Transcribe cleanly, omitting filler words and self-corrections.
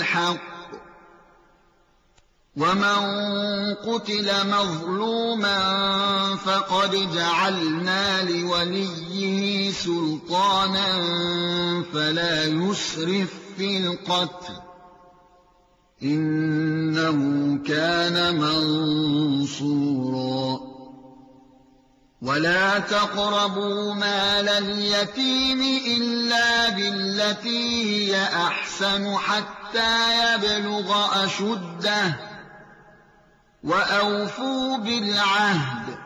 بِالْحَقِّ وَمَنْ قُتِلَ مَظْلُومًا فَقَدْ جَعَلْنَا لِوَلِيِّهِ سُلْطَانًا فَلَا يُسْرِفْ فِي الْقَتْلِ إِنَّهُ كَانَ مَنصُورًا وَلَا تَقْرَبُوا مَالَ الْيَتِيمِ إِلَّا بِالَّتِي هِيَ أَحْسَنُ حَتَّى يَبْلُغَ أَشُدَّهُ وَأَوْفُوا بِالْعَهْدِ